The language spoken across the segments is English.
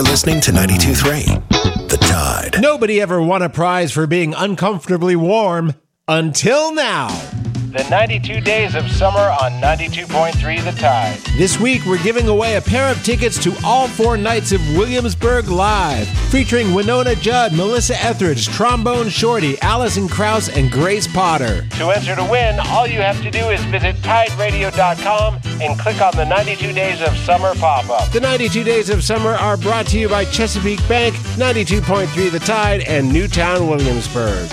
Listening to 92.3, The Tide. Nobody ever won a prize for being uncomfortably warm until now. The 92 Days of Summer on 92.3 The Tide. This week, we're giving away a pair of tickets to all 4 nights of Williamsburg Live, featuring Winona Judd, Melissa Etheridge, Trombone Shorty, Alison Krauss, and Grace Potter. To enter to win, all you have to do is visit TideRadio.com and click on the 92 Days of Summer pop-up. The 92 Days of Summer are brought to you by Chesapeake Bank, 92.3 The Tide, and Newtown Williamsburg.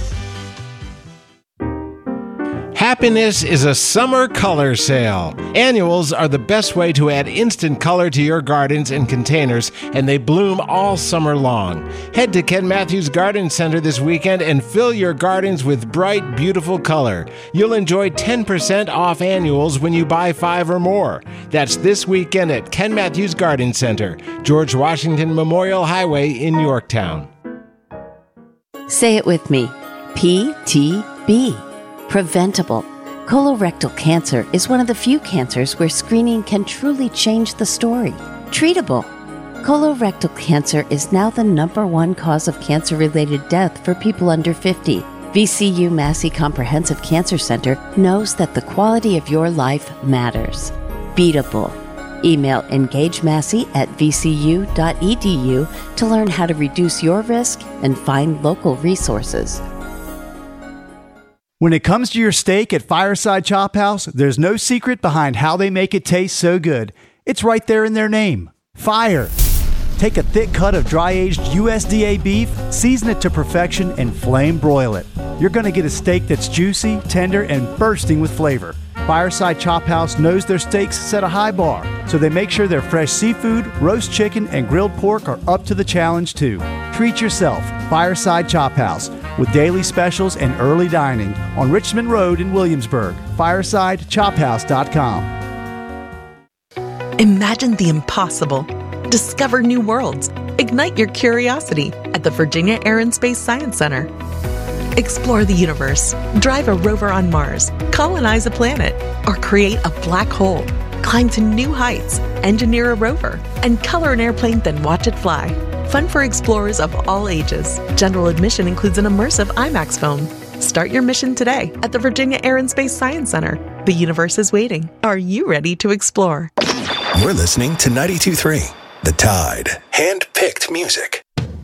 Happiness is a summer color sale. Annuals are the best way to add instant color to your gardens and containers, and they bloom all summer long. Head to Ken Matthews Garden Center this weekend and fill your gardens with bright, beautiful color. You'll enjoy 10% off annuals when you buy 5 or more. That's this weekend at Ken Matthews Garden Center, George Washington Memorial Highway in Yorktown. Say it with me. PTB. Preventable. Colorectal cancer is one of the few cancers where screening can truly change the story. Treatable. Colorectal cancer is now the #1 cause of cancer-related death for people under 50. VCU Massey Comprehensive Cancer Center knows that the quality of your life matters. Beatable. Email engagemassey@vcu.edu to learn how to reduce your risk and find local resources. When it comes to your steak at Fireside Chop House, there's no secret behind how they make it taste so good. It's right there in their name. Fire. Take a thick cut of dry-aged USDA beef, season it to perfection, and flame broil it. You're going to get a steak that's juicy, tender, and bursting with flavor. Fireside Chop House knows their steaks set a high bar, so they make sure their fresh seafood, roast chicken, and grilled pork are up to the challenge too. Treat yourself. Fireside Chop House, with daily specials and early dining on Richmond Road in Williamsburg. FiresideChopHouse.com. Imagine the impossible. Discover new worlds. Ignite your curiosity at the Virginia Air and Space Science Center. Explore the universe, drive a rover on Mars, colonize a planet, or create a black hole. Climb to new heights, engineer a rover, and color an airplane, then watch it fly. Fun for explorers of all ages. General admission includes an immersive IMAX film. Start your mission today at the Virginia Air and Space Science Center. The universe is waiting. Are you ready to explore? You're listening to 92.3 The Tide. Hand-picked music.